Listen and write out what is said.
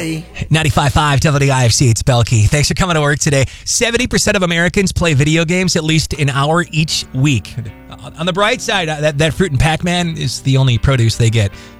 Bye. 95.5 WIFC, it's Belkey. Thanks for coming to work today. 70% of Americans play video games at least an hour each week. On the bright side, that fruit and Pac-Man is the only produce they get.